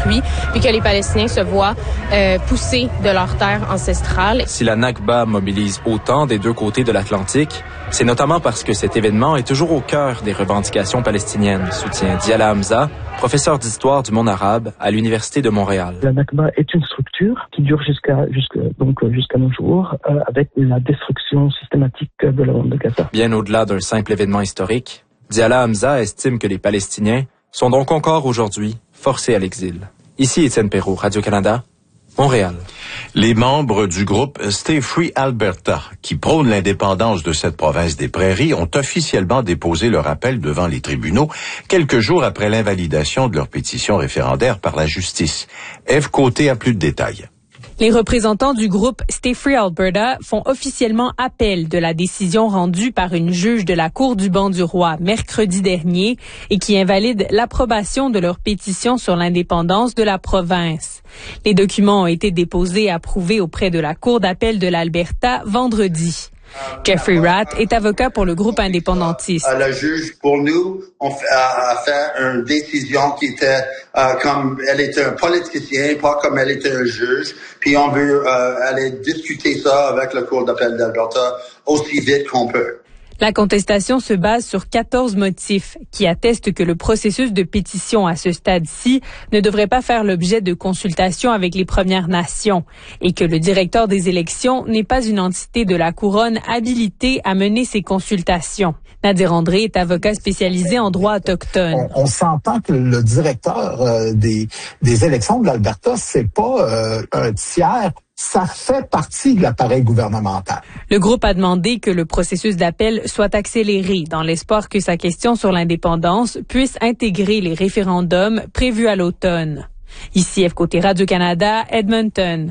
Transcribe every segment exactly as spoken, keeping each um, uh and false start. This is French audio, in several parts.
détruits, puis que les Palestiniens se voient euh, poussés de leur terre ancestrale. Si la Nakba mobilise autant des deux côtés de l'Atlantique, c'est notamment parce que cet événement est toujours au cœur des revendications palestiniennes, soutient Diala Hamza, professeur d'histoire du monde arabe à l'Université de Montréal. La Nakba est une structure qui dure jusqu'à jusqu'à donc jusqu'à nos jours, euh, avec la destruction systématique de la bande de Gaza. Bien au-delà d'un simple événement historique, Diala Hamza estime que les Palestiniens sont donc encore aujourd'hui forcés à l'exil. Ici Étienne Perrault, Radio-Canada, Montréal. Les membres du groupe Stay Free Alberta, qui prônent l'indépendance de cette province des prairies, ont officiellement déposé leur appel devant les tribunaux quelques jours après l'invalidation de leur pétition référendaire par la justice. Ève Côté a plus de détails. Les représentants du groupe Stay Free Alberta font officiellement appel de la décision rendue par une juge de la Cour du banc du roi mercredi dernier et qui invalide l'approbation de leur pétition sur l'indépendance de la province. Les documents ont été déposés et approuvés auprès de la Cour d'appel de l'Alberta vendredi. Jeffrey Rath est avocat pour le groupe indépendantiste. La juge, pour nous, on fait, a fait une décision qui était euh, comme elle était un politicien, pas comme elle était un juge. Puis on veut euh, aller discuter ça avec la Cour d'appel d'Alberta aussi vite qu'on peut. La contestation se base sur quatorze motifs qui attestent que le processus de pétition à ce stade-ci ne devrait pas faire l'objet de consultations avec les Premières Nations et que le directeur des élections n'est pas une entité de la couronne habilitée à mener ces consultations. Nadir André est avocat spécialisé en droit autochtone. On, on s'entend que le directeur euh, des, des élections de l'Alberta, c'est pas euh, un tiers. Ça fait partie de l'appareil gouvernemental. Le groupe a demandé que le processus d'appel soit accéléré dans l'espoir que sa question sur l'indépendance puisse intégrer les référendums prévus à l'automne. Ici Ève Côté, Radio-Canada, Edmonton.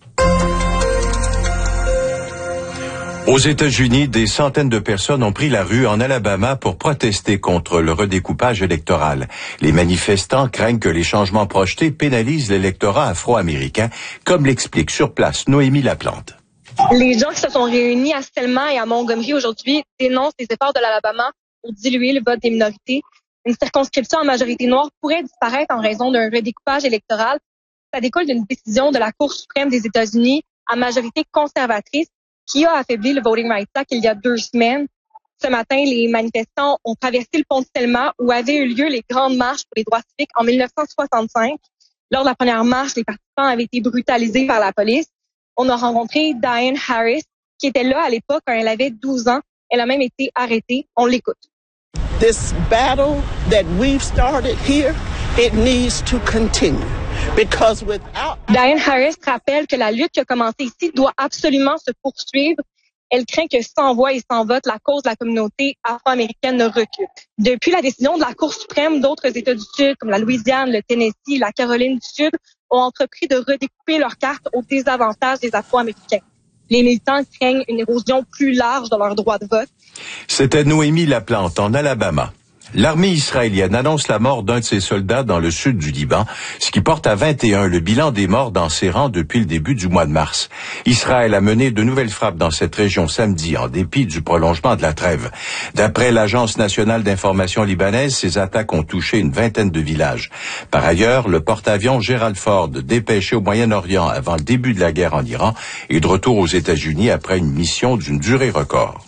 Aux États-Unis, des centaines de personnes ont pris la rue en Alabama pour protester contre le redécoupage électoral. Les manifestants craignent que les changements projetés pénalisent l'électorat afro-américain, comme l'explique sur place Noémie Laplante. Les gens qui se sont réunis à Selma et à Montgomery aujourd'hui dénoncent les efforts de l'Alabama pour diluer le vote des minorités. Une circonscription en majorité noire pourrait disparaître en raison d'un redécoupage électoral. Ça découle d'une décision de la Cour suprême des États-Unis à majorité conservatrice qui a affaibli le Voting Rights Act il y a deux semaines. Ce matin, les manifestants ont traversé le pont de Selma où avaient eu lieu les grandes marches pour les droits civiques en dix-neuf cent soixante-cinq. Lors de la première marche, les participants avaient été brutalisés par la police. On a rencontré Diane Harris, qui était là à l'époque quand elle avait douze ans. Elle a même été arrêtée. On l'écoute. This battle that we've started here, it needs to continue. Because without... Diane Harris rappelle que la lutte qui a commencé ici doit absolument se poursuivre. Elle craint que sans voix et sans vote, la cause de la communauté afro-américaine ne recule. Depuis la décision de la Cour suprême, d'autres États du Sud, comme la Louisiane, le Tennessee, la Caroline du Sud, ont entrepris de redécouper leurs cartes au désavantage des Afro-Américains. Les militants craignent une érosion plus large de leur droit de vote. C'était Noémie Laplante en Alabama. L'armée israélienne annonce la mort d'un de ses soldats dans le sud du Liban, ce qui porte à vingt et un le bilan des morts dans ses rangs depuis le début du mois de mars. Israël a mené de nouvelles frappes dans cette région samedi, en dépit du prolongement de la trêve. D'après l'Agence nationale d'information libanaise, ces attaques ont touché une vingtaine de villages. Par ailleurs, le porte-avions Gerald Ford, dépêché au Moyen-Orient avant le début de la guerre en Iran, est de retour aux États-Unis après une mission d'une durée record.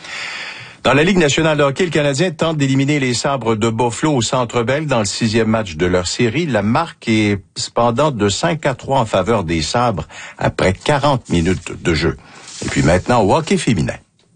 Dans la Ligue nationale de hockey, le Canadien tente d'éliminer les Sabres de Buffalo au Centre Bell dans le sixième match de leur série. La marque est cependant de cinq à trois en faveur des Sabres après quarante minutes de jeu. Et puis maintenant au hockey féminin.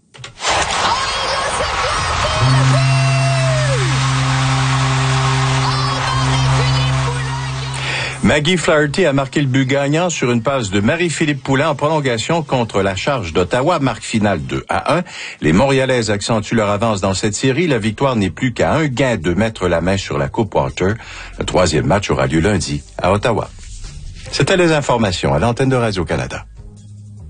Maggie Flaherty a marqué le but gagnant sur une passe de Marie-Philippe Poulin en prolongation contre la Charge d'Ottawa. Marque finale deux à un. Les Montréalaises accentuent leur avance dans cette série. La victoire n'est plus qu'à un gain de mettre la main sur la Coupe Walter. Le troisième match aura lieu lundi à Ottawa. C'était les informations à l'antenne de Radio-Canada.